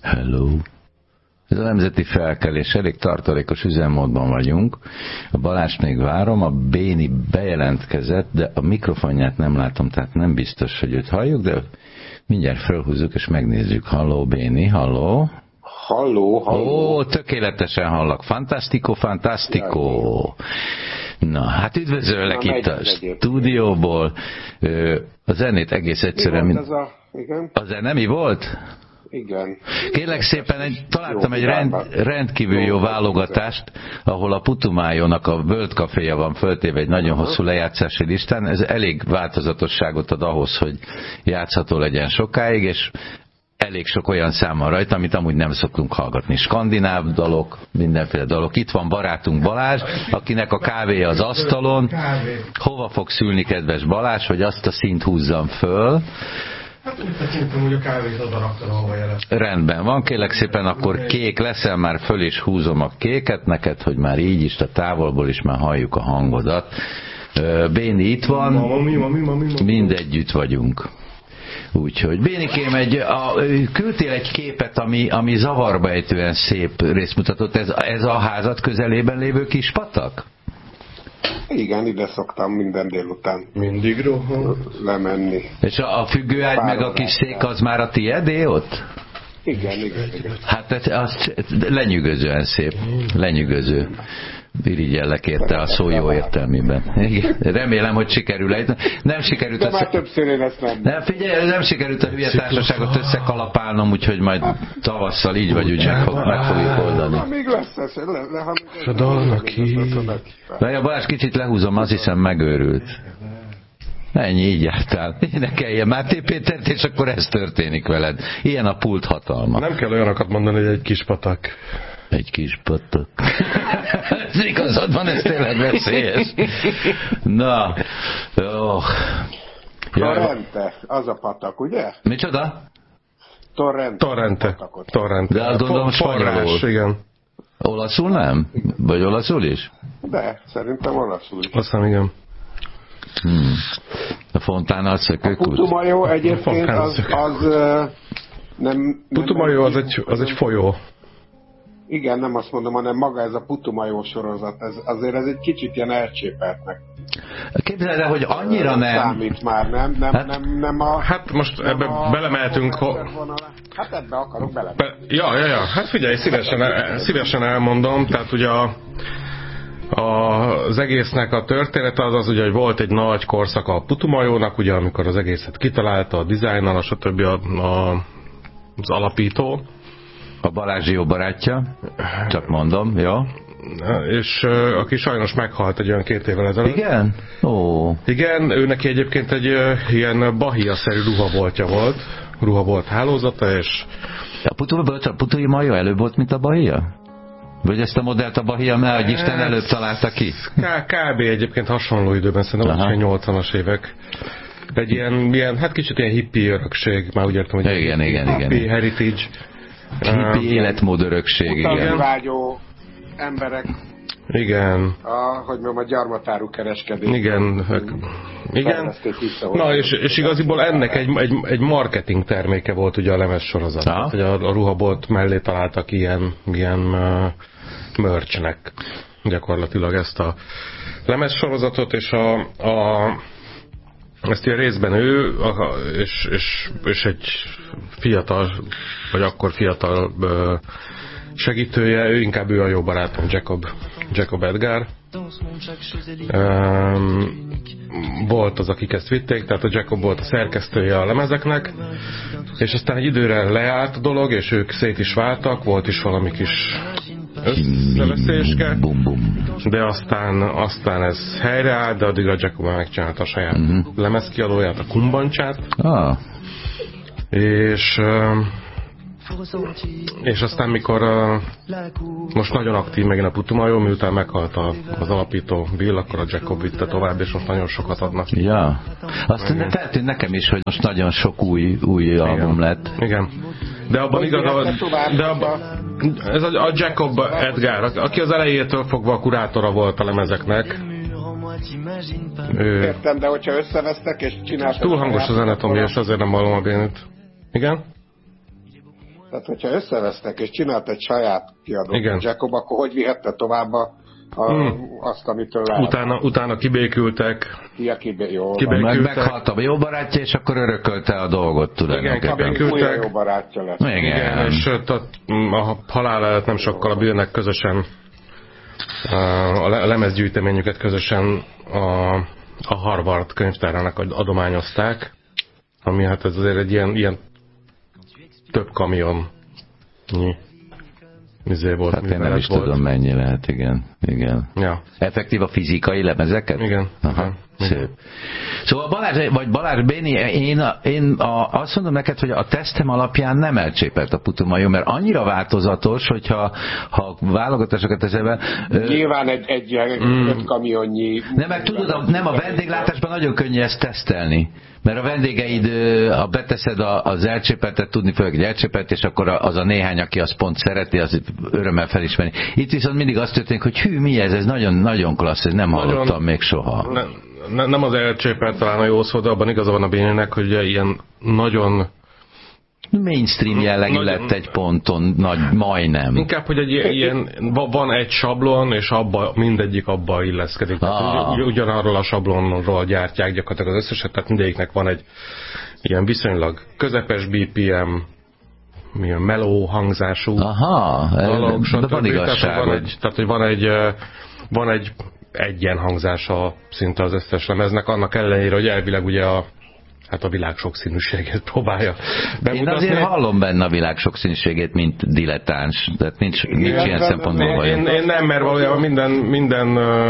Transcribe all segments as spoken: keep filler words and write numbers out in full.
Hello. Ez a nemzeti felkelés, elég tartalékos üzemmódban vagyunk. A Balást még várom, a Béni bejelentkezett, de a mikrofonját nem látom, tehát nem biztos, hogy őt halljuk, de mindjárt felhúzzuk és megnézzük. Halló Béni, halló. Halló, halló. Ó, tökéletesen hallak. Fantastico, fantastico. Na, hát üdvözöllek Na, itt a stúdióból. A zenét egész egyszerűen... Mi volt ez a... Igen? A zene mi volt? Igen. Kérlek szépen, egy, találtam egy rend, rendkívül jó válogatást, ahol a Putumájónak a World Caféja van föltéve egy nagyon hosszú lejátszási listán. Ez elég változatosságot ad ahhoz, hogy játszható legyen sokáig, és elég sok olyan szám van rajta, amit amúgy nem szoktunk hallgatni. Skandináv dalok, mindenféle dalok. Itt van barátunk Balázs, akinek a kávéja az asztalon. Hova fog szülni, kedves Balázs, hogy azt a színt húzzam föl? Hát úgy tekintem, hogy a kávét oda raktam, ahova jeleztem. Rendben van, kérlek szépen, akkor kék leszel, már föl is húzom a kéket neked, hogy már így is, a távolból is már halljuk a hangodat. Béni itt van, mindegyütt vagyunk. Úgyhogy Bénikém, egy, a, küldtél egy képet, ami, ami zavarba ejtően szép részt mutatott. Ez, ez a házad közelében lévő kis patak? Igen, ide szoktam minden délután. Mindig rohan. Lemenni. És a, a függőágy meg a kis szék az már a tiédé ott? Igen, igen, igen. Hát ez, az lenyűgözően szép. Lenyűgöző. Irigyellek érte a szó jó értelmében. Remélem, hogy sikerül. Nem sikerült De össze... már többször én ezt nem. Nem, figyelj, nem sikerült a hülye társaságot összekalapálnom, úgyhogy majd tavasszal így vagy úgy meg, fog, meg fogjuk oldani. Ha még lesz ez, le, le, ha még a dalnak ki. A Balázs kicsit lehúzom, azt hiszem megőrült. Ennyi, így jártál. Énekelje Máté Pétert, és akkor ez történik veled. Ilyen a pult hatalma. Nem kell olyanokat mondani, hogy egy kis patak. Egy kis patak. Ez igazad van, ez tényleg veszélyes. Na. Oh. Torrente, az a patak, ugye? Micsoda? Torrente. Torrente. Torrente. De azt gondolom spanyolul. Igen. Olaszul nem? Vagy olaszul is? De, szerintem olaszul is. Azt hiszem, igen. Hmm. A Fontánál szökőkút? A Putumayo egyébként az, az uh, nem... Putumayo az egy, az egy folyó. Igen, nem azt mondom, hanem maga ez a Putumayo sorozat, ez, azért ez egy kicsit ilyen elcsépeltnek. Képzeld el, hogy annyira nem... Számít már, nem? Nem, hát, nem, nem a... Hát most ebbe belemeltünk... Ho... Hát ebbe akarok bele. Be... Ja, ja, ja. Hát figyelj, szívesen, el, szívesen elmondom, tehát ugye a... az egésznek a története az az, ugye, hogy volt egy nagy korszaka a Putumayónak, ugye, amikor az egészet kitalálta, a dizájnnal, stb. A, a, az alapító. A Balázsi jó barátja, csak mondom, jó? És uh, aki sajnos meghalt egy olyan két évvel ezelőtt. Igen? Ó. Igen, ő neki egyébként egy uh, ilyen Bahia-szerű ruhaboltja volt, ruhabolt hálózata, és... A Putumayo előbb volt, mint a Bahia? Vagy ezt a modellt a Bahia, mert hogy Isten előbb találta ki? Kb. Egyébként hasonló időben, szerintem az nyolcvanas évek. Egy ilyen, ilyen, hát kicsit ilyen hippie örökség, már úgy értem, hogy igen, igen, hippie igen. heritage. Hippie um, életmód örökség, igen. Vágyó emberek. Igen. A, hogy mondjam, a gyarmatáru kereskedés. Igen. Igen. Na, és, és igaziból ennek egy, egy, egy marketing terméke volt ugye a lemez sorozat. Tehát, hogy a, a ruhabolt mellé találtak ilyen, ilyen uh, merchnek gyakorlatilag ezt a lemez sorozatot, és a, a ezt ilyen részben ő, és, és, és egy fiatal, vagy akkor fiatal segítője, ő inkább ő a jó barátom, Jacob, Jacob Edgar. Um, volt az, akik ezt vitték, tehát a Jacob volt a szerkesztője a lemezeknek, és aztán egy időre leállt a dolog, és ők szét is váltak, volt is valami kis összeveszéske, de aztán, aztán ez helyreállt, de addigra Jacob megcsinálta a saját uh-huh. lemezkiadóját, a Kumbancsát. Ah. És és aztán mikor uh, most nagyon aktív megint a Putumayo, miután meghalt a, az alapító Bill, akkor a Jacob vitte tovább, és most nagyon sokat adnak. Ja. Azt feltűnt nekem is, hogy most nagyon sok új, új igen. album lett. Igen. De abban igaz, de abban, ez a, a Jacob Edgar, aki az elejétől fogva a kurátora volt a lemezeknek. Ő... Értem, de hogyha összevesztek és csináltak... Túl hangos a zenetomja, és azért nem hallom a Bénit. Igen? Tehát, hogyha összevesznek és csinált egy saját kiadót Jacob, akkor hogy vihette tovább a, a, hmm. azt, amitől lehet? Utána, utána kibékültek. Ja, kibé, jó, kibékültek. Meg, meghalt a jó barátja, és akkor örökölte a dolgot tulajdonképpen. Igen, kibékültek. Jó barátja lett. Igen. Igen, és a, a halál előtt nem sokkal a Billnek közösen a lemezgyűjteményüket közösen a, a Harvard könyvtárának adományozták, ami hát ez azért egy ilyen, ilyen több kamion mizé volt. Hát én nem is volt. tudom mennyi lehet, igen. igen. Ja. Effektív a fizikai lemezeket? Igen. Aha, igen. Szép. Szóval Balázs, vagy Balázs Béni, én, én a, azt mondom neked, hogy a tesztem alapján nem elcsépelt a putumajó, mert annyira változatos, hogyha ha válogatásokat teszel. Nyilván egy, egy mm. öt kamionnyi... Nem, mert tudod, nem a vendéglátásban nagyon könnyű ezt tesztelni. Mert a vendégeid, ha beteszed az elcsépeltet, tudni főleg egy elcsépelt, és akkor az a néhány, aki azt pont szereti, az örömmel felismeri. Itt viszont mindig azt történik, hogy hű, mi ez, ez nagyon, nagyon klassz, ez nem nagyon, hallottam még soha. Ne, ne, nem az elcsépelt talán a jó szó, de abban igaza van a Bénének, hogy ilyen nagyon... mainstream jellegű nagy, lett egy ponton, nagy, majdnem. Inkább, hogy egy ilyen, van egy sablon, és abba, mindegyik abba illeszkedik. Ah. Ugyanarról a sablonról gyártják gyakorlatilag az összeset, tehát mindegyiknek van egy ilyen viszonylag közepes bé pé em, milyen meló hangzású. Aha, dalok, de van igazság. Tehát, hogy... tehát, hogy van egy, van egy egyen hangzása szinte az összes lemeznek, annak ellenére, hogy elvileg ugye a hát a világ sokszínűségét próbálja bemutatni. Én azért hallom benne a világ sokszínűségét, mint dilettáns. Tehát nincs, nincs ilyen szempontból vagy. Én, én nem, mert valójában minden, minden,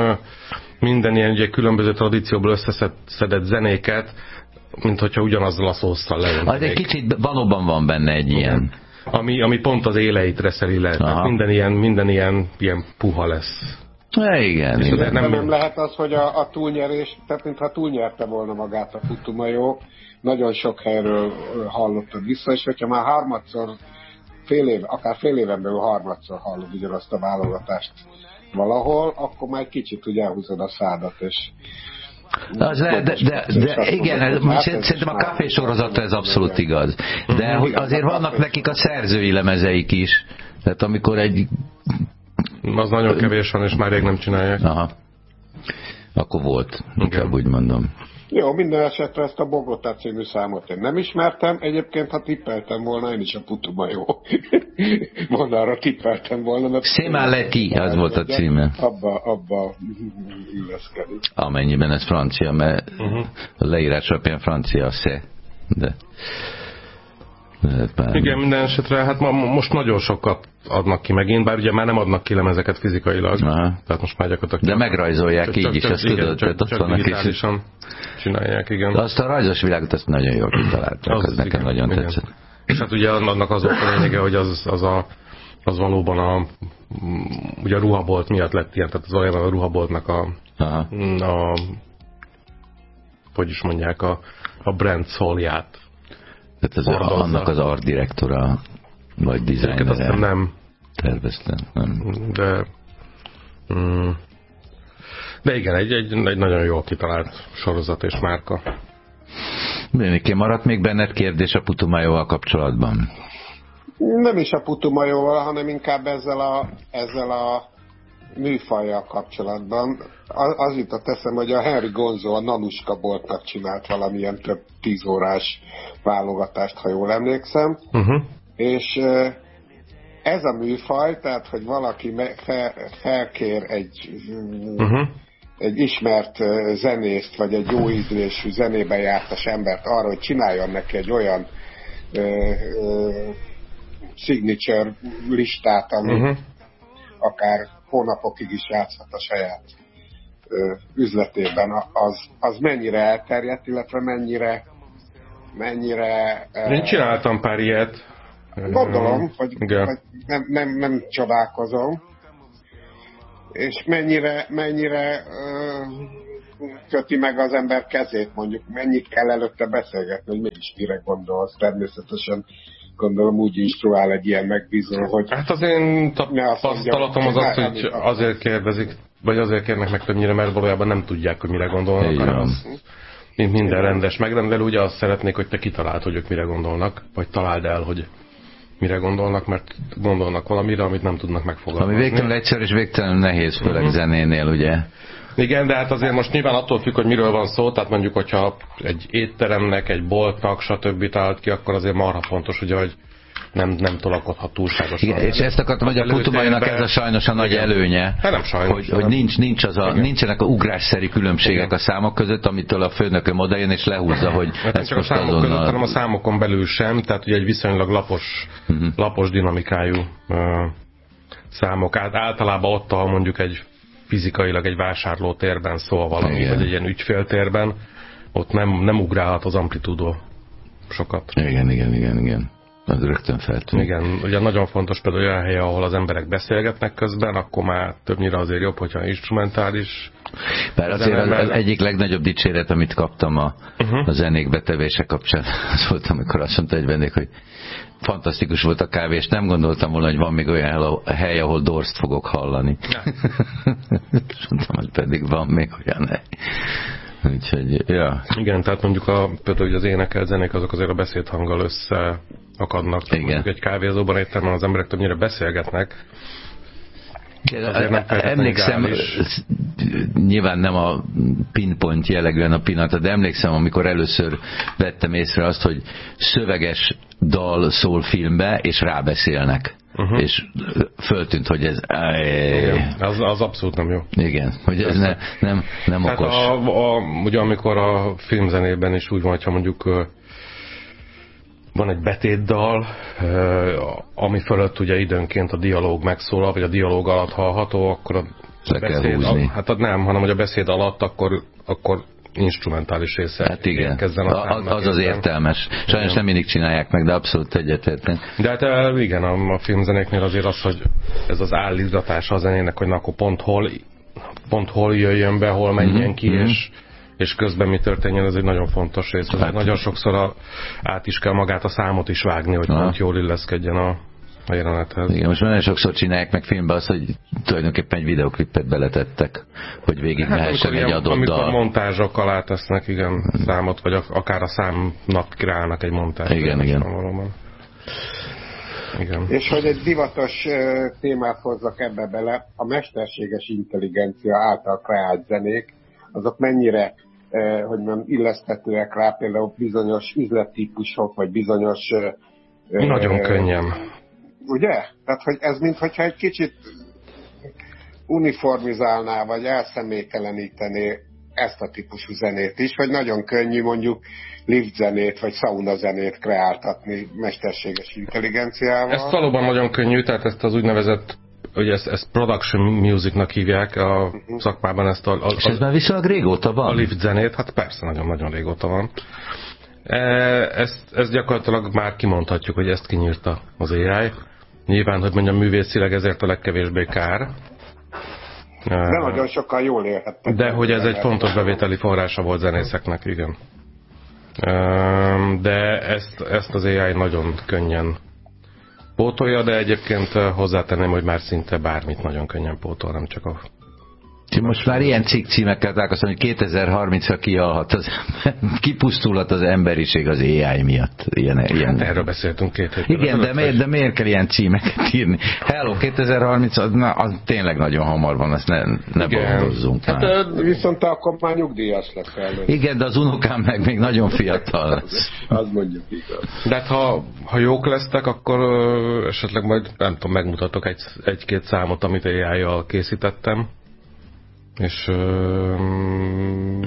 minden ilyen ugye különböző tradícióból összeszedett zenéket, mint hogyha ugyanazzal a szószal leöntenék. Az egy kicsit valóban van benne egy ilyen. Ami, ami pont az éleit reszeli le. Minden ilyen, minden ilyen, ilyen puha lesz. Ja, igen, igen. Nem, nem lehet az, hogy a, a túlnyerés, tehát mintha túlnyerte volna magát a putumajó, nagyon sok helyről hallottad vissza, és hogyha már harmadszor, fél év, akár fél éven belül harmadszor hallod ugyanazt a válogatást valahol, akkor már egy kicsit ugye elhúzod a szádat, és az le, de, de, de igen, ez, hát szerintem a Café sorozata ez abszolút igaz. De hogy azért vannak nekik a szerzői lemezeik is. Tehát amikor egy... Az nagyon kevés van, és már rég nem csinálják. Aha. Akkor volt, inkább úgy mondom. Jó, minden esetre ezt a Bogotá című számot én nem ismertem. Egyébként, ha tippeltem volna, én is a putumajó vonalra tippeltem volna. Mert Semaleti, az volt a címe. Abba, abba illeszkedik. Amennyiben ez francia, mert uh-huh. a leírás alapján francia a szé. De... Igen, minden esetre, hát ma, most nagyon sokat adnak ki megint, bár ugye már nem adnak ki lemezeket fizikailag. Aha. Tehát most már gyakorlatilag... De megrajzolják csak, így csak, is, csak, ezt igen, tudod? Csak, csak digitálisan csinálják, igen. Azt a rajzos világot azt nagyon jól kitalálták, az, az nekem igen, nagyon igen. tetszett. És hát ugye annak az volt a lényege, hogy az, az, a, az valóban a, ugye a ruhabolt miatt lett ilyen, tehát az valójában a ruhaboltnak a, a hogy is mondják, a, a brand szólját. Tehát ez a, annak az art direktora, vagy designere. Azt hiszem nem. Terveztem, nem. De, mm, de igen, egy, egy, egy nagyon jól kitalált sorozat és márka. Bénikém, maradt még benned kérdés a putumajóval kapcsolatban? Nem is a putumajóval, hanem inkább ezzel a, ezzel a műfajjal kapcsolatban. Az, az jutott eszem, hogy a Henry Gonzo a Nanuska boltnak csinált valamilyen több tíz órás válogatást, ha jól emlékszem. Uh-huh. És ez a műfaj, tehát, hogy valaki fel, felkér egy, uh-huh. egy ismert zenészt, vagy egy jó ízlésű zenében jártas embert arra, hogy csináljon neki egy olyan uh, uh, signature listát, ami uh-huh. akár hónapokig is játszhat a saját ö, üzletében, az, az mennyire elterjedt, illetve mennyire mennyire... Én csináltam pár ilyet. Gondolom, hogy, hogy nem, nem, nem csodálkozom. És mennyire, mennyire ö, köti meg az ember kezét, mondjuk mennyit kell előtte beszélgetni, hogy mégis mire gondolsz. Természetesen gondolom úgy instruál egy ilyen megbízó, hogy... Hát az én tapasztalatom az az, hogy azért kérdezik, vagy azért kérnek meg többnyire, mert valójában nem tudják, hogy mire gondolnak, hanem az, mint minden rendes megrendelő, ugye azt szeretnék, hogy te kitaláld, hogy ők mire gondolnak, vagy találd el, hogy mire gondolnak, mert gondolnak valamire, amit nem tudnak megfogalmazni. Ami végtelenül egyszerű és végtelenül nehéz, főleg uh-huh. zenénél, ugye? Igen, de hát azért most nyilván attól függ, hogy miről van szó, tehát mondjuk, hogyha egy étteremnek, egy boltnak, stb. Talált ki, akkor azért marha fontos, ugye, hogy nem, nem tolakodhat túlságosan. Igen, és ezt akartam, hogy a Putumainak ez a sajnos a nagy előnye, hát nem sajnos, hogy, hogy nincs, nincs az a, nincsenek a ugrásszerű különbségek igen. a számok között, amitől a főnököm odajön és lehúzza, hogy hát ezt most azonnal... Között, hanem a számokon belül sem, tehát ugye egy viszonylag lapos, uh-huh. lapos dinamikájú uh, számok. Át, általában ott, ahol mondjuk egy fizikailag egy vásárlótérben szól valami, igen. vagy egy ilyen ügyféltérben, ott nem, nem ugrálhat az amplitúdó sokat. Igen, igen, igen, igen. Az rögtön feltűnik. Igen, ugye nagyon fontos például olyan hely, ahol az emberek beszélgetnek közben, akkor már többnyire azért jobb, hogyha instrumentális. Bár azért az, az egyik legnagyobb dicséret, amit kaptam a, uh-huh. a zenék betevése kapcsán, az volt, amikor azt mondta egy vendég, hogy fantasztikus volt a kávé, és nem gondoltam volna, hogy van még olyan hely, ahol Dorst fogok hallani. És mondtam, hogy pedig van még olyan hely. Úgyhogy, ja. Igen, tehát mondjuk a, például az énekelt zenék, azok azért a beszédhanggal összeakadnak. Mondjuk egy kávézóban, étteremben az emberek többnyire beszélgetnek. Nem emlékszem, nyilván nem a pinpoint jellegűen a pillanat, de emlékszem, amikor először vettem észre azt, hogy szöveges dal szól filmbe, és rábeszélnek. Uh-huh. És föltűnt, hogy ez... Igen, az, az abszolút nem jó. Igen, hogy ez ne, nem, nem hát okos. A, a, ugye amikor a filmzenében is úgy van, hogyha mondjuk van egy betétdal, ami fölött ugye időnként a dialóg megszólal, vagy a dialóg alatt hallható, akkor a Le beszéd, a, hát nem, hanem hogy a beszéd alatt akkor, akkor instrumentális része. Hát igen, a az, az az értelmes. Sajnos igen. nem mindig csinálják meg, de abszolút egyetértünk. De hát igen, a, a filmzenéknél azért az, hogy ez az állítatása a zenének, hogy na, akkor pont hol, pont hol jöjjön be, hol menjen mm-hmm. ki, és, és közben mi történjen, ez egy nagyon fontos rész. Hát. Nagyon sokszor a, át is kell magát a számot is vágni, hogy Aha. pont jól illeszkedjen a a jelenethez. Igen, most nagyon sokszor csinálják meg filmben azt, hogy tulajdonképpen egy videoklipet beletettek, hogy végig hát, mehessen egy adott amikor dal. Amikor montázsok alá tesznek, igen, számot, vagy akár a számnak királnak egy montást. Igen, igen. igen. És hogy egy divatos témát hozzak ebbe bele, a mesterséges intelligencia által kreált zenék, azok mennyire hogy nem illeszthetőek rá például bizonyos üzlettípusok, vagy bizonyos... Nagyon uh, könnyen. Ugye? Tehát, hogy ez minthogyha egy kicsit uniformizálná, vagy elszemélytelenítené ezt a típusú zenét is, vagy nagyon könnyű mondjuk lift zenét, vagy sauna zenét kreáltatni mesterséges intelligenciával. Ez valóban nagyon könnyű, tehát ezt az úgynevezett, ugye ezt, ezt production musicnak hívják a uh-huh. szakmában, ezt a, a, és ez már viszonylag régóta van? A lift zenét, hát persze, nagyon-nagyon régóta van. Ezt, ezt gyakorlatilag már kimondhatjuk, hogy ezt kinyírta az á i. Nyilván, hogy mondjam, művészileg ezért a legkevésbé kár. De nagyon sokkal jól élhettek. De hogy ez egy fontos bevételi forrása volt zenészeknek, igen. De ezt, ezt az á i nagyon könnyen pótolja, de egyébként hozzátenném, hogy már szinte bármit nagyon könnyen pótol, nem csak a... Most már ilyen cikk címekkel találkoztam, hogy kétezer-harmincra kialhat az, kipusztulhat az emberiség az á i miatt. Ilyen, ilyen. Hát erről beszéltünk két héttel. Igen, de miért, de miért kell ilyen címeket írni? Hello, kétezer-harminc, az, na, az tényleg nagyon hamar van, azt ne, ne boldozzunk hát, már. Viszont akkor már nyugdíjas lesz előtt. Igen, de az unokám meg még nagyon fiatal lesz. Az mondjuk igaz. De hát, ha, ha jók lesztek, akkor ö, esetleg majd, nem tudom, megmutatok egy, egy-két számot, amit á i-jal készítettem. És, um,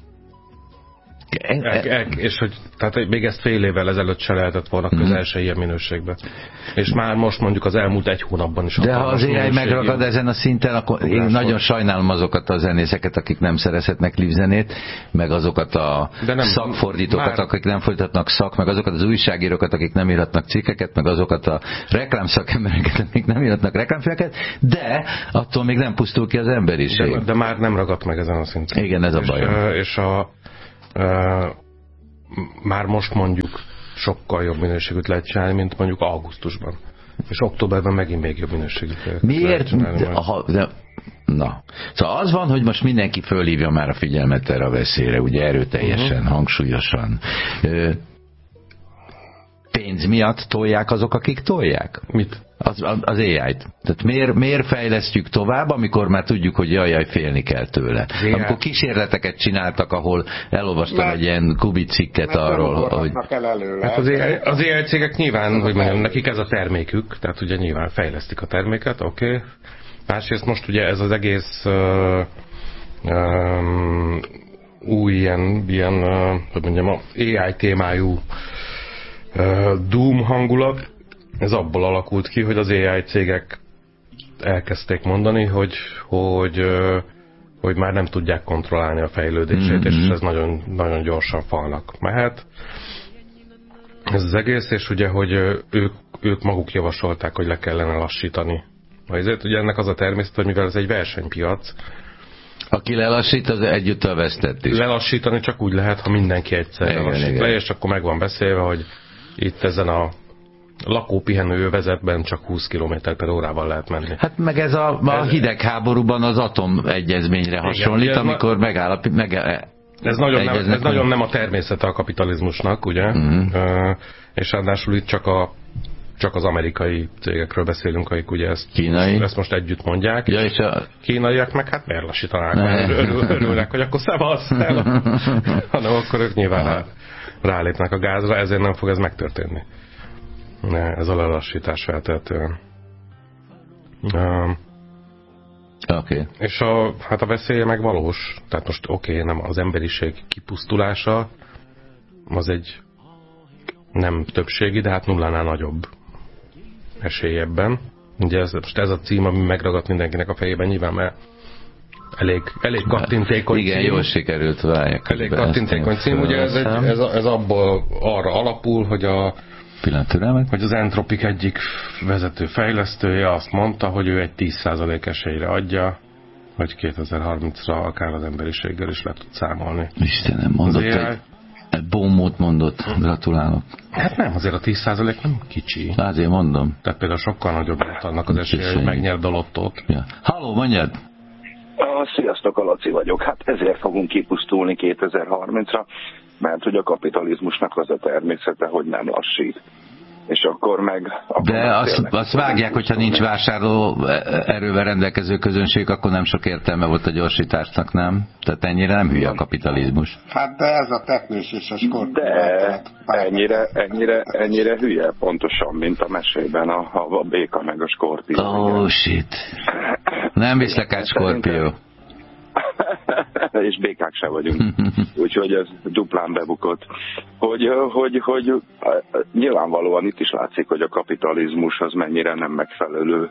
e, e, és hogy tehát még ezt fél évvel ezelőtt se lehetett volna közel se ilyen minőségben. És már most mondjuk az elmúlt egy hónapban is. De ha az á i megragad ezen a szinten, akkor én nagyon volt. Sajnálom azokat a zenészeket, akik nem szerezhetnek live-zenét, meg azokat a nem, szakfordítókat, már... akik nem folytatnak szak, meg azokat az újságírókat, akik nem írhatnak cikkeket, meg azokat a reklámszakembereket, akik nem írhatnak reklámfilmeket, de attól még nem pusztul ki az emberiség. De, de már nem ragadt meg ezen a szinten. Igen, ez a bajom. És, és a Uh, már most mondjuk sokkal jobb minőségűt lehet csinálni, mint mondjuk augusztusban. És októberben megint még jobb minőségűt lehet Miért? Csinálni. De, aha, de, na. Szóval az van, hogy most mindenki fölhívja már a figyelmet erre a veszélyre, ugye erőteljesen, uh-huh. hangsúlyosan. Uh, pénz miatt tolják azok, akik tolják? Mit? Az, az á í-t. Tehát miért, miért fejlesztjük tovább, amikor már tudjuk, hogy jaj, jaj, félni kell tőle? á í. Amikor kísérleteket csináltak, ahol elolvastam mert, egy ilyen kubicikket arról, hogy... Hát az á í cégek nyilván, hogy mondjam, nekik ez a termékük, tehát ugye nyilván fejlesztik a terméket, oké. Okay. Másrészt most ugye ez az egész uh, um, új ilyen, ilyen uh, hogy mondjam, á í témájú uh, Doom hangulat, ez abból alakult ki, hogy az á í cégek elkezdték mondani, hogy, hogy, uh, hogy már nem tudják kontrollálni a fejlődését, mm-hmm. és ez nagyon, nagyon gyorsan falnak mehet. Ez az egész, és ugye, hogy ők, ők maguk javasolták, hogy le kellene lassítani. Ezért ugye ennek az a természet, hogy mivel ez egy versenypiac. Aki lelassít, az együtt vesztett is. Lelassítani csak úgy lehet, ha mindenki egyszerre lassít le, és akkor meg van beszélve, hogy itt ezen a lakópihenő övezetben csak húsz kilométer per órával lehet menni. Hát meg ez a, a hidegháborúban az atomegyezményre hasonlít, igen, amikor megállapít... Meg, ez, nagyon nem, ez nagyon nem a természete a kapitalizmusnak, ugye? Uh-huh. Uh, és ráadásul itt csak a csak az amerikai cégekről beszélünk, akik ugye ezt, Kínai. ezt most együtt mondják. Ja, és a... Kínaiak meg hát miért lassítanák? Örül, örülnek, hogy akkor szevasz, hanem akkor ők nyilván rá, rálépnek a gázra, ezért nem fog ez megtörténni. Ne, ez a lelassítás feltétlenül. Um, Oké. Okay. És a, hát a veszélye meg valós. Tehát most oké, okay, nem az emberiség kipusztulása, az egy nem többségi, de hát nullánál nagyobb esély ebben. Ugye ez, most ez a cím, ami megragadt mindenkinek a fejében nyilván, mert elég, elég kattintékony igen, cím. Jól sikerült válják. Elég kattintékony cím, ugye ez, egy, ez, ez abból arra alapul, hogy a hogy az Entropic egyik vezető fejlesztője azt mondta, hogy ő egy tíz százalék esélyre adja, hogy kétezer-harmincra akár az emberiséggel is le tud számolni. Istenem, mondott egy, egy bombót mondott. Gratulálok. Hát nem, azért a tíz százalék nem kicsi. Azért mondom. Tehát például sokkal nagyobb lett annak az esélye, hogy megnyerd a lottót. Ja. Halló, mondjad! Sziasztok, a Laci vagyok. Hát ezért fogunk kipusztulni kétezer-harmincra, mert hogy a kapitalizmusnak az a természete, hogy nem lassít. És akkor meg... Akkor de azt, azt vágják, hogyha nincs vásárló erővel rendelkező közönség, akkor nem sok értelme volt a gyorsításnak, nem? Tehát ennyire nem hülye a kapitalizmus. Hát de ez a teknős és a skorpió. De ennyire, ennyire, ennyire hülye pontosan, mint a mesében a, a béka meg a skorpió. Oh shit. Nem viszlek át skorpió. És békák se vagyunk. Úgyhogy ez duplán bebukott. Hogy, hogy, hogy nyilvánvalóan itt is látszik, hogy a kapitalizmus az mennyire nem megfelelő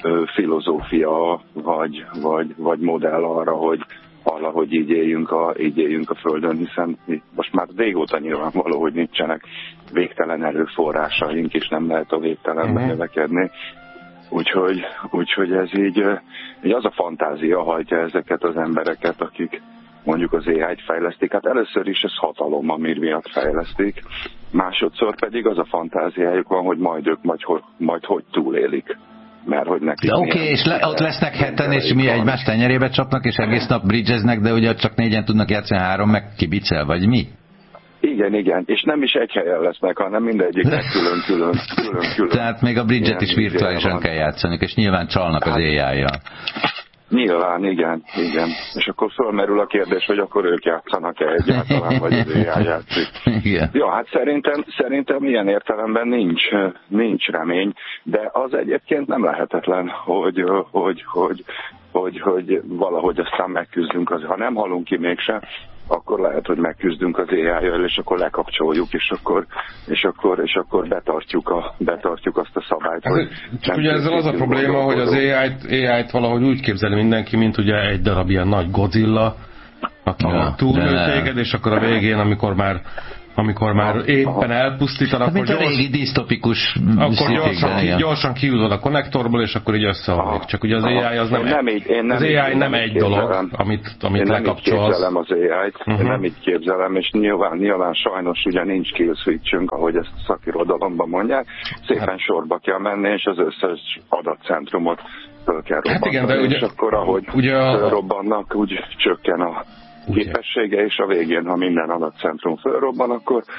filozófia, vagy, vagy, vagy modell arra, hogy valahogy így éljünk a, így éljünk a Földön, hiszen most már régóta nyilvánvaló, hogy nincsenek végtelen erőforrásaink, és nem lehet a végtelenben uh-huh. növekedni. Úgyhogy, úgyhogy ez így, így az a fantázia hajtja ezeket az embereket, akik mondjuk az á í-t fejlesztik. Hát először is ez hatalom, ami miatt fejlesztik. Másodszor pedig az a fantáziájuk van, hogy majd ők majd, majd hogy túlélik. Mert hogy nekik... Oké, okay, és le, ott lesznek heten, és mi egymás tenyerébe csapnak, és egész nap bridgeznek, de ugye csak négyen tudnak játszani, három meg kibicel, vagy mi? Igen, igen, és nem is egy helyen lesznek, hanem mindegyiknek külön-külön. külön-külön. Tehát még a bridget is virtuálisan kell játszani, és nyilván csalnak az á í-jal. Nyilván, igen, igen. És akkor fölmerül a kérdés, hogy akkor ők játszanak-e egyáltalán, vagy az á í játszik. Igen. Ja, hát szerintem, szerintem ilyen értelemben nincs, nincs remény, de az egyébként nem lehetetlen, hogy, hogy, hogy, hogy, hogy valahogy aztán megküzdünk. Az, ha nem halunk ki mégsem, akkor lehet, hogy megküzdünk az á í-jal, és akkor lekapcsoljuk, és akkor, és akkor, és akkor betartjuk, a, betartjuk azt a szabályt. Hát, hogy csak ugye ezzel az a probléma, hogy az á í-t valahogy úgy képzeli mindenki, mint ugye egy darab ilyen nagy Godzilla, aki ja, túlnő téged, és akkor a végén, amikor már amikor már éppen elpusztítanak, hát, akkor gyors, régi disztopikus akkor gyorsan, ki, gyorsan kiúzod a konnektorból, és akkor így összeomlik. Csak ugye az á í az nem, nem, így, én nem az á í így, nem egy dolog, amit, amit lekapcsolsz. Én nem így képzelem az á í-t, uh-huh. Én nem így képzelem, és nyilván, nyilván sajnos ugye nincs kill switchünk, ahogy ezt szakirodalomban mondják. Szépen hát. Sorba kell menni, és az összes adatcentrumot föl kell robbantani, hát igen, de ugye, és akkor ahogy ugye a... robbannak, úgy csökken a képessége, és a végén, ha minden adatcentrum fölrobban, akkor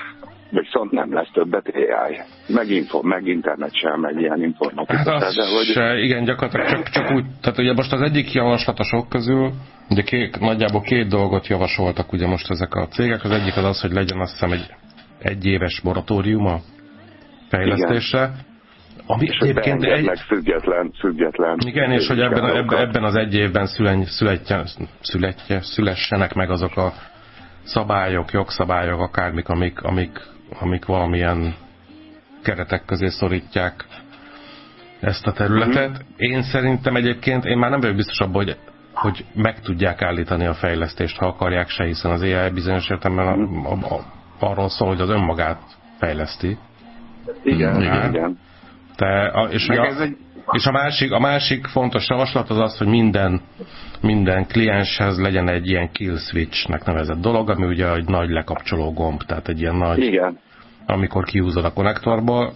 viszont nem lesz többet á i, meg, info, meg internet sem, meg ilyen informatika. Hát az de, hogy... se, igen, gyakorlatilag csak, csak úgy, tehát ugye most az egyik javaslat a sok közül, ugye két, nagyjából két dolgot javasoltak ugye most ezek a cégek, az egyik az az, hogy legyen azt hiszem egy egyéves moratórium a fejlesztésre. Igen. Ami és egyébként egy... meg független, független. Igen, és hogy ebben, ebben, ebben az egy évben szülen, születje, születje, szülessenek meg azok a szabályok, jogszabályok, akármik, amik, amik, amik valamilyen keretek közé szorítják ezt a területet. Mm-hmm. Én szerintem egyébként, én már nem vagyok biztos abban, hogy, hogy meg tudják állítani a fejlesztést, ha akarják se, hiszen az á i bizonyos értelemben mm-hmm. a, a, a, arról szól, hogy az önmagát fejleszti. Igen, mm, igen. igen. Te, a, és, a, egy... és a, másik, a másik fontos javaslat az az, hogy minden, minden klienshez legyen egy ilyen kill switch-nek nevezett dolog, ami ugye egy nagy lekapcsoló gomb, tehát egy ilyen nagy, igen. amikor kihúzod a konnektorból.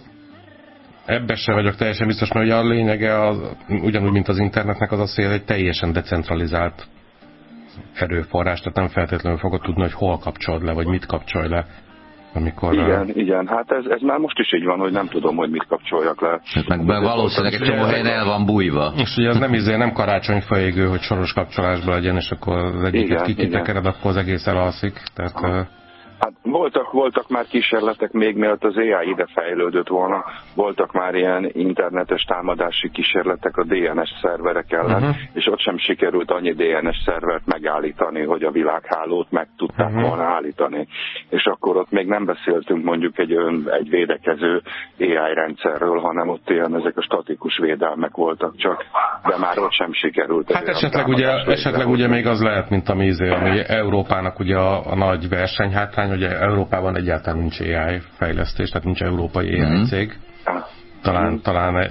Ebben sem vagyok teljesen biztos, mert ugye a lényege az, ugyanúgy, mint az internetnek, az az, hogy egy teljesen decentralizált erőforrás, tehát nem feltétlenül fogod tudni, hogy hol kapcsolod le, vagy mit kapcsolj le. Amikor, igen, uh... igen, hát ez, ez már most is így van, hogy nem tudom, hogy mit kapcsoljak le. Hát meg valószínűleg egy csomó helyen el van bújva. És ugye az nem izé, nem karácsonyfa égő, hogy soros kapcsolásban legyen, és akkor az egyiket kikitekered, akkor az egész elalszik. Tehát, uh... Hát voltak, voltak már kísérletek, még mielőtt az á i ide fejlődött volna, voltak már ilyen internetes támadási kísérletek a dé en es szerverek ellen, uh-huh. és ott sem sikerült annyi dé en es szervert megállítani, hogy a világhálót meg tudták uh-huh. volna állítani. És akkor ott még nem beszéltünk mondjuk egy, egy védekező á i rendszerről, hanem ott ilyen ezek a statikus védelmek voltak csak, de már ott sem sikerült. Hát esetleg ugye, esetleg ugye még az lehet, mint a mízé, ami Európának ugye a, a nagy versenyhátrány, ugye Európában egyáltalán nincs á i fejlesztés, tehát nincs európai á i mm. cég. Talán, talán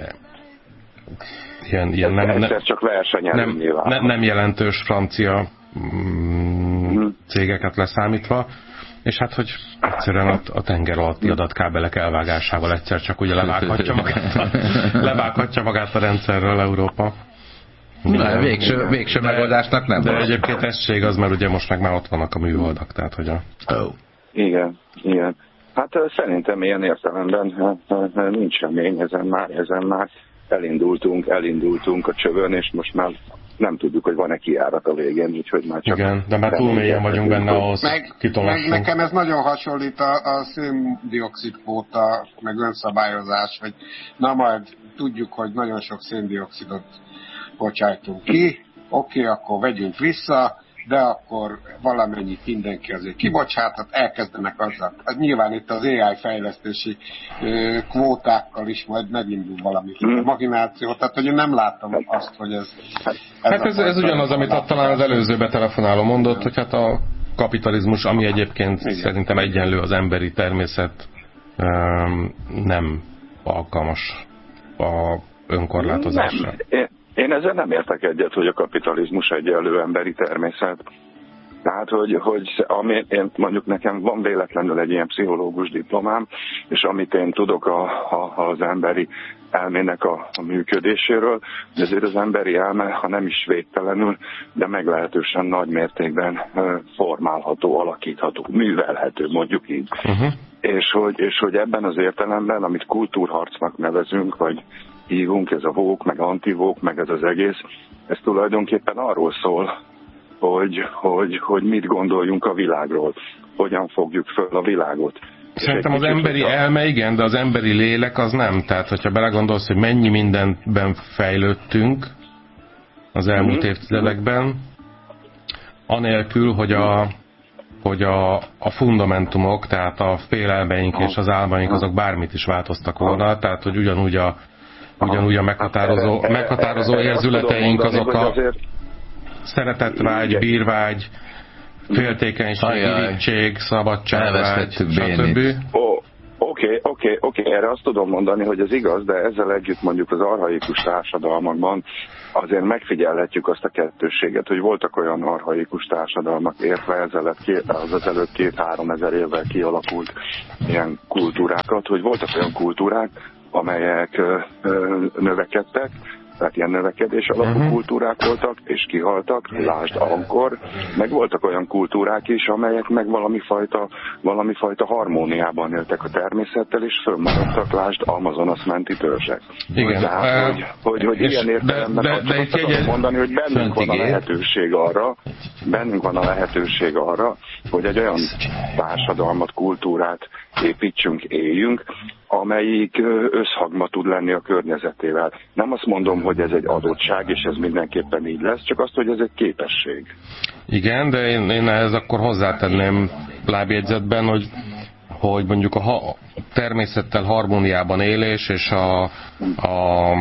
ilyen, ilyen nem, nem, csak nem, nem, nem jelentős francia mm, cégeket leszámítva, és hát, hogy egyszerűen a, a tenger alatti adatkábelek elvágásával egyszer csak ugye levághatja magát a, levághatja magát a rendszerről Európa. Na, végső, végső de, megoldásnak nem. De egyébként ez se igaz, mert ugye most meg már ott vannak a műholdak, tehát hogy a... Oh. Igen, igen. Hát szerintem ilyen értelemben nincs remény, ezen már, ezen már elindultunk, elindultunk a csövön, és most már nem tudjuk, hogy van-e kijárat a végén, úgyhogy már csak... Igen, de már túl mélyen vagyunk benne ahhoz, meg, meg nekem ez nagyon hasonlít a, a széndioxid kvóta, meg önszabályozás, hogy na majd tudjuk, hogy nagyon sok széndioxidot bocsájtunk ki, oké, okay, akkor vegyünk vissza, de akkor valamennyit mindenki azért kibocsátat, elkezdenek azzal. Nyilván itt az á i fejlesztési ö, kvótákkal is majd megindul valami hmm. machináció, tehát hogy én nem látom azt, hogy ez... ez hát ez, ez ugyanaz, amit ott talán az előző betelefonáló mondott, hogy hát a kapitalizmus, ami egyébként igen. szerintem egyenlő az emberi természet, nem alkalmas a önkorlátozásra. Nem. Én ezzel nem értek egyet, hogy a kapitalizmus egyenlő emberi természet. Tehát, hogy, hogy ami, én, mondjuk nekem van véletlenül egy ilyen pszichológus diplomám, és amit én tudok a, a, az emberi elmének a, a működéséről, ezért az emberi elme, ha nem is végtelenül, de meglehetősen nagy mértékben formálható, alakítható, művelhető, mondjuk így. Uh-huh. És, hogy, és hogy ebben az értelemben, amit kultúrharcnak nevezünk, vagy hívunk, ez a vók, meg antivók, meg ez az egész, ez tulajdonképpen arról szól, hogy, hogy, hogy mit gondoljunk a világról, hogyan fogjuk föl a világot. Szerintem az emberi elme igen, de az emberi lélek az nem. Tehát, hogyha belegondolsz, hogy mennyi mindenben fejlődtünk az elmúlt mm-hmm. évtizedekben, anélkül, hogy a, hogy a, a fundamentumok, tehát a félelmeink és az álmaink, azok bármit is változtak volna, tehát, hogy ugyanúgy a, ugyanúgy a meghatározó, meghatározó érzületeink, azok a szeretetvágy, bírvágy, féltékenység, irítség, szabadságvágy, stb. Oké, oké, oké, erre azt tudom mondani, hogy ez igaz, de ezzel együtt mondjuk az archaikus társadalmakban azért megfigyelhetjük azt a kettősséget, hogy voltak olyan archaikus társadalmak, értve ezelőtt, az ezelőtt két-három ezer évvel kialakult ilyen kultúrákat, hogy voltak olyan kultúrák, amelyek ö, ö, növekedtek, Tehát ilyen növekedés alapú uh-huh. kultúrák voltak, és kihaltak, lásd Angkor, meg voltak olyan kultúrák is, amelyek meg valami fajta, valami fajta harmóniában éltek a természettel, és fönnmaradtak, lásd Amazonas menti törzsek. Igen. Tehát, uh, hogy, hogy, hogy ilyen értelemben de, de, de egy mondani, hogy bennünk van a lehetőség arra, bennünk van a lehetőség arra, hogy egy olyan társadalmat, kultúrát építsünk, éljünk, amelyik összhangba tud lenni a környezetével. Nem azt mondom, hogy ez egy adottság, és ez mindenképpen így lesz, csak azt, hogy ez egy képesség. Igen, de én, én ehhez akkor hozzátenném lábjegyzetben, hogy, hogy mondjuk a ha, természettel harmóniában élés, és a, a,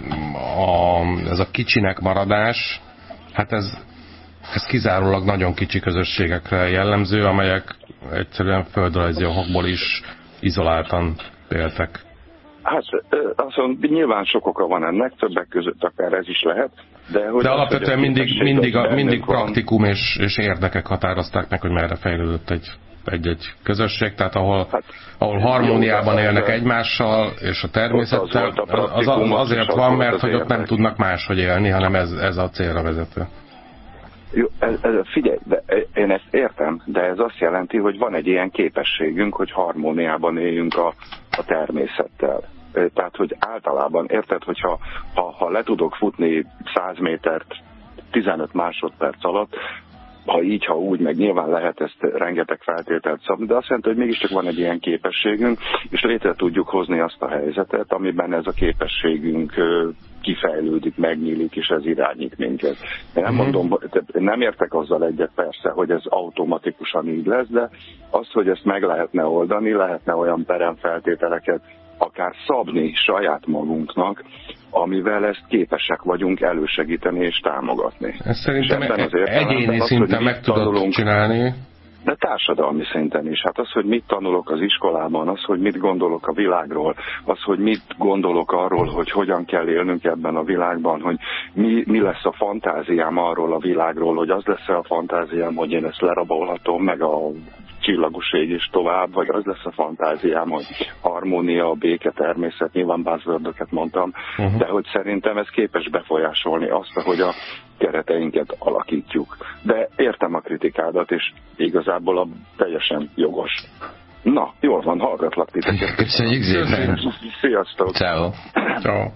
a, ez a kicsinek maradás, hát ez, ez kizárólag nagyon kicsi közösségekre jellemző, amelyek egyszerűen földrajzi okokból is izoláltan éltek. Hát azt mondom, nyilván sok oka van ennek, többek között akár ez is lehet. De, hogy de az, alapvetően mindig, mindig, a, mindig van... praktikum és, és érdekek határozták meg, hogy merre fejlődött egy, egy-egy közösség, tehát ahol, hát, ahol harmóniában élnek egymással és a természettel, az, az azért van, az mert hogy ott nem tudnak máshogy élni, hanem ez, ez a célra vezető. Jó, ez, ez, figyelj, de én ezt értem, de ez azt jelenti, hogy van egy ilyen képességünk, hogy harmóniában éljünk a, a természettel. Tehát, hogy általában, érted, hogyha ha, ha le tudok futni száz métert tizenöt másodperc alatt, ha így, ha úgy, meg nyilván lehet ezt rengeteg feltételt szabni, de azt jelenti, hogy mégiscsak van egy ilyen képességünk, és létre tudjuk hozni azt a helyzetet, amiben ez a képességünk kifejlődik, megnyílik, és ez irányít minket. Én nem mondom, nem értek azzal egyet persze, hogy ez automatikusan így lesz, de az, hogy ezt meg lehetne oldani, lehetne olyan peremfeltételeket akár szabni saját magunknak, amivel ezt képesek vagyunk elősegíteni és támogatni. Ezt szerintem egyéni szinten meg tudod csinálni. De társadalmi szinten is. Hát az, hogy mit tanulok az iskolában, az, hogy mit gondolok a világról, az, hogy mit gondolok arról, hogy hogyan kell élnünk ebben a világban, hogy mi, mi lesz a fantáziám arról a világról, hogy az lesz a fantáziám, hogy én ezt lerabolhatom, meg a csillagos ég is tovább, vagy az lesz a fantáziám, hogy harmónia, béke, természet, nyilván buzzwordöket mondtam, uh-huh. de hogy szerintem ez képes befolyásolni azt, hogy a kereteinket alakítjuk. De értem a kritikádat, és igazából a teljesen jogos. Na, jól van, hallgatlak titeket. Köszönjük szépen. Sziasztok. Ciao. Ciao.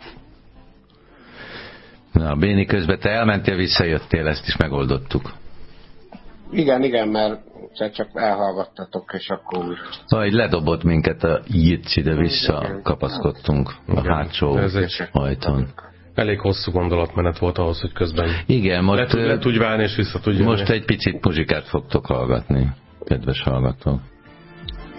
Na, Béni, közben te elmentél, visszajöttél, ezt is megoldottuk. Igen, igen, mert csak elhallgattatok, és akkor úgy... Szóval így ledobott minket a jitsi, de visszakapaszkodtunk a hátsó ajtón. Elég hosszú gondolatmenet volt ahhoz, hogy közben igen, most, le, le tudj válni és vissza tudj jönni. Most egy picit muzsikát fogtok hallgatni, kedves hallgatók.